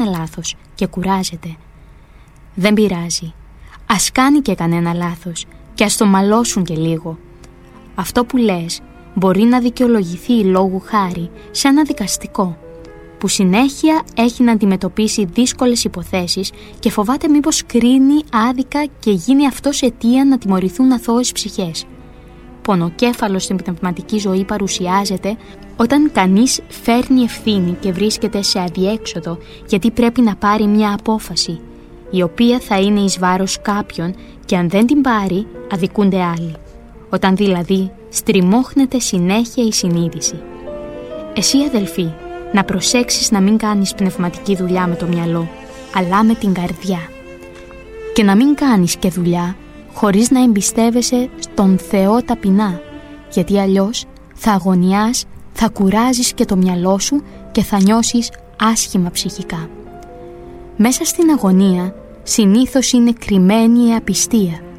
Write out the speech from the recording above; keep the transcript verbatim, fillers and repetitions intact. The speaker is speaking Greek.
λάθος και κουράζεται. Δεν πειράζει. Ας κάνει και κανένα λάθος και ας το μαλώσουν και λίγο. Αυτό που λες μπορεί να δικαιολογηθεί λόγου χάρη σε ένα δικαστικό που συνέχεια έχει να αντιμετωπίσει δύσκολες υποθέσεις και φοβάται μήπως κρίνει άδικα και γίνει αυτός αιτία να τιμωρηθούν αθώες ψυχές. Πονοκέφαλος στην πνευματική ζωή παρουσιάζεται όταν κανείς φέρνει ευθύνη και βρίσκεται σε αδιέξοδο γιατί πρέπει να πάρει μια απόφαση, η οποία θα είναι εις βάρος κάποιον και αν δεν την πάρει αδικούνται άλλοι. Όταν δηλαδή στριμώχνεται συνέχεια η συνείδηση. Εσύ αδελφή, να προσέξεις να μην κάνεις πνευματική δουλειά με το μυαλό, αλλά με την καρδιά. Και να μην κάνεις και δουλειά χωρίς να εμπιστεύεσαι στον Θεό ταπεινά, γιατί αλλιώς θα αγωνιάς, θα κουράζεις και το μυαλό σου και θα νιώσεις άσχημα ψυχικά. Μέσα στην αγωνία συνήθως είναι κρυμμένη η απιστία